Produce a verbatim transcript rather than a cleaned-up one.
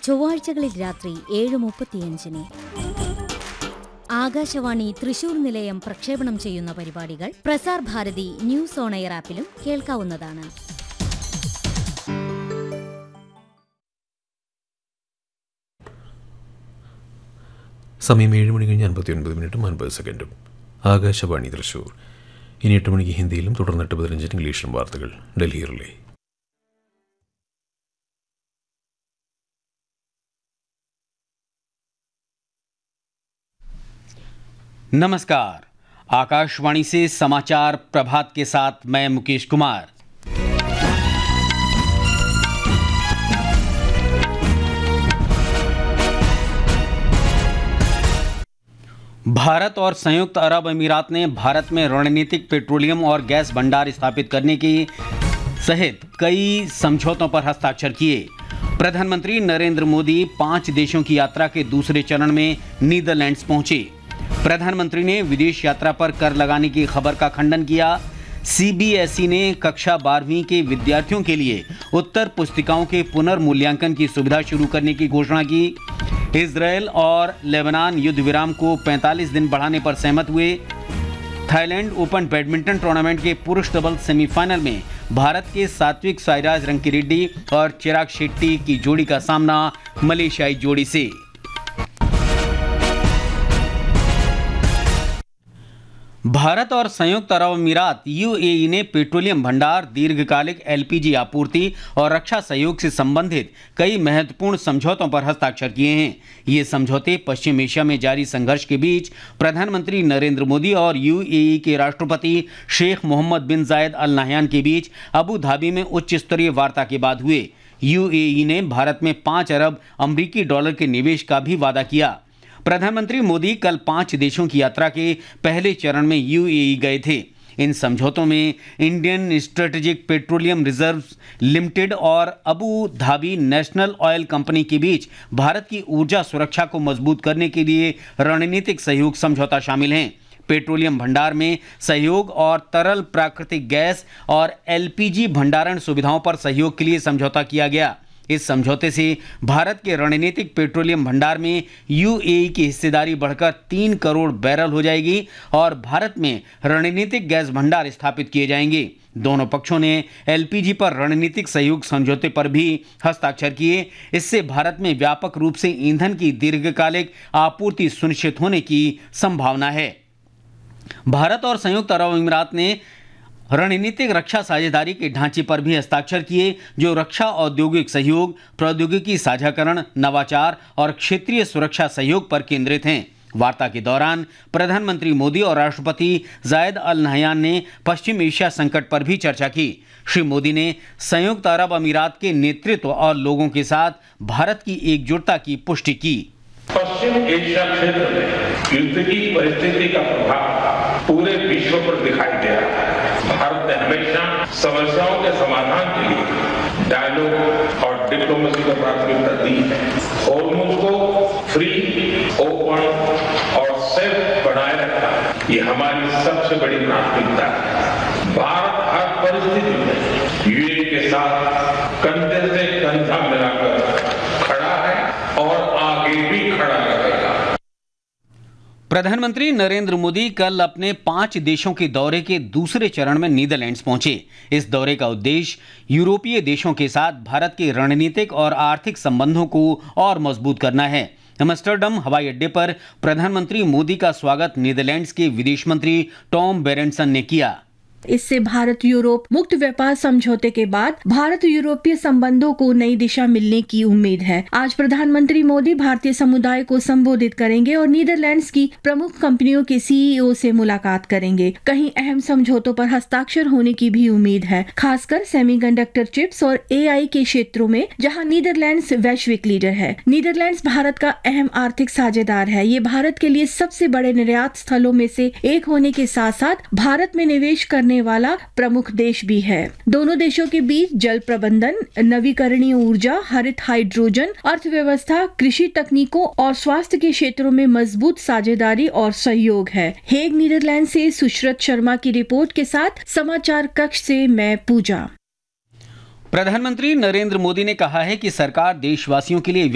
ചൊവ്വാഴ്ചകളിൽ രാത്രി ഏഴ് മുപ്പത്തിയഞ്ചിന്. ആകാശവാണി തൃശൂർ നിലയം പ്രക്ഷേപണം ചെയ്യുന്ന പരിപാടികൾ Prasar Bharati news on air ആപ്പിലും കേൾക്കാവുന്നതാണ്. സമയം ഏഴ് മണി കഴിഞ്ഞ് അൻപത്തി ഒൻപത് മിനിറ്റും അൻപത് സെക്കൻഡും. ആകാശവാണി തൃശൂർ. ഇനി എട്ട് മണിക്ക് ഹിന്ദിയിലും തുടർന്ന് എട്ട് പതിനഞ്ചിന് ഇംഗ്ലീഷിലും വാർത്തകൾ ഡൽഹി റിലേ. नमस्कार, आकाशवाणी से समाचार प्रभात के साथ मैं मुकेश कुमार। भारत और संयुक्त अरब अमीरात ने भारत में रणनीतिक पेट्रोलियम और गैस भंडार स्थापित करने की सहित कई समझौतों पर हस्ताक्षर किए। प्रधानमंत्री नरेंद्र मोदी पांच देशों की यात्रा के दूसरे चरण में नीदरलैंड्स पहुंचे। प्रधानमंत्री ने विदेश यात्रा पर कर लगाने की खबर का खंडन किया। सीबीएसई ने कक्षा बारहवीं के विद्यार्थियों के लिए उत्तर पुस्तिकाओं के पुनर्मूल्यांकन की सुविधा शुरू करने की घोषणा की। इजरायल और लेबनान युद्ध विराम को पैंतालीस दिन बढ़ाने पर सहमत हुए। थाईलैंड ओपन बैडमिंटन टूर्नामेंट के पुरुष डबल सेमीफाइनल में भारत के सात्विक साईराज रंकीरेड्डी और चिराग शेट्टी की जोड़ी का सामना मलेशियाई जोड़ी से। भारत और संयुक्त अरब अमीरात यूएई ने पेट्रोलियम भंडार, दीर्घकालिक एलपीजी आपूर्ति और रक्षा सहयोग से संबंधित कई महत्वपूर्ण समझौतों पर हस्ताक्षर किए हैं। ये समझौते पश्चिम एशिया में जारी संघर्ष के बीच प्रधानमंत्री नरेंद्र मोदी और यूएई के राष्ट्रपति शेख मोहम्मद बिन जायद अल नाह्यान के बीच अबू धाबी में उच्च स्तरीय वार्ता के बाद हुए। यूएई ने भारत में पाँच अरब अमरीकी डॉलर के निवेश का भी वादा किया। प्रधानमंत्री मोदी कल पांच देशों की यात्रा के पहले चरण में यूएई गए थे। इन समझौतों में Indian strategic petroleum reserves limited और Abu Dhabi national oil company के बीच भारत की ऊर्जा सुरक्षा को मजबूत करने के लिए रणनीतिक सहयोग समझौता शामिल हैं। पेट्रोलियम भंडार में सहयोग और तरल प्राकृतिक गैस और एलपीजी भंडारण सुविधाओं पर सहयोग के लिए समझौता किया गया। इस समझौते से भारत के रणनीतिक पेट्रोलियम भंडार में यूएई की हिस्सेदारी बढ़कर तीन करोड़ बैरल हो जाएगी और भारत में रणनीतिक गैस भंडार स्थापित किए जाएंगे। दोनों पक्षों ने एलपीजी पर रणनीतिक सहयोग समझौते पर भी हस्ताक्षर किए। इससे भारत में व्यापक रूप से ईंधन की दीर्घकालिक आपूर्ति सुनिश्चित होने की संभावना है। भारत और संयुक्त अरब अमीरात ने रणनीतिक रक्षा साझेदारी के ढांचे पर भी हस्ताक्षर किए, जो रक्षा औद्योगिक सहयोग, प्रौद्योगिकी साझाकरण, नवाचार और क्षेत्रीय सुरक्षा सहयोग पर केंद्रित हैं। वार्ता के दौरान प्रधानमंत्री मोदी और राष्ट्रपति जायद अल नाह्यान ने पश्चिम एशिया संकट पर भी चर्चा की। श्री मोदी ने संयुक्त अरब अमीरात के नेतृत्व और लोगों के साथ भारत की एकजुटता की पुष्टि की। पश्चिम एशिया क्षेत्र में युद्ध की परिस्थिति का प्रभाव पूरे विश्व पर दिखाई दे रहा है। भारत ने हमेशा समस्याओं के समाधान के लिए डायलॉग और डिप्लोमेसी को प्राथमिकता दी है। हॉर्मुज़ को फ्री, ओपन और सेफ बनाए रखना ये हमारी सबसे बड़ी प्राथमिकता है। भारत हर परिस्थिति में यूएई के साथ कंधे से कंधा मिलाकर खड़ा है और आगे भी खड़ा रहेगा। प्रधानमंत्री नरेंद्र मोदी कल अपने पांच देशों के दौरे के दूसरे चरण में नीदरलैंड्स पहुंचे। इस दौरे का उद्देश्य यूरोपीय देशों के साथ भारत के रणनीतिक और आर्थिक संबंधों को और मजबूत करना है। एम्स्टर्डम हवाई अड्डे पर प्रधानमंत्री मोदी का स्वागत नीदरलैंड्स के विदेश मंत्री टॉम बेरेंटसन ने किया। इससे भारत यूरोप मुक्त व्यापार समझौते के बाद भारत यूरोपीय संबंधों को नई दिशा मिलने की उम्मीद है। आज प्रधानमंत्री मोदी भारतीय समुदाय को संबोधित करेंगे और नीदरलैंड्स की प्रमुख कंपनियों के सीईओ से मुलाकात करेंगे। कहीं अहम समझौतों पर हस्ताक्षर होने की भी उम्मीद है, खासकर सेमीकंडक्टर चिप्स और एआई के क्षेत्रों में, जहां नीदरलैंड्स वैश्विक लीडर है। नीदरलैंड्स भारत का अहम आर्थिक साझेदार है। ये भारत के लिए सबसे बड़े निर्यात स्थलों में से एक होने के साथ साथ भारत में निवेश करने वाला प्रमुख देश भी है। दोनों देशों के बीच जल प्रबंधन, नवीकरणीय ऊर्जा, हरित हाइड्रोजन, अर्थव्यवस्था, कृषि तकनीकों और स्वास्थ्य के क्षेत्रों में मजबूत साझेदारी और सहयोग है। हेग, नीदरलैंड से सुश्रत शर्मा की रिपोर्ट के साथ समाचार कक्ष से मैं पूजा। प्रधानमंत्री नरेंद्र मोदी ने कहा है कि सरकार देशवासियों के लिए